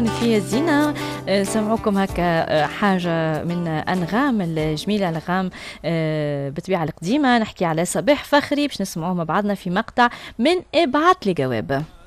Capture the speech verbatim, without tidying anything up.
تكون فيها زينة. سمعوكم هكا حاجة من أنغام الجميلة، أنغام بالطبيعة القديمة. نحكي على صباح فخري باش نسمعوه مع بعضنا في مقطع من ابعت لي جواب.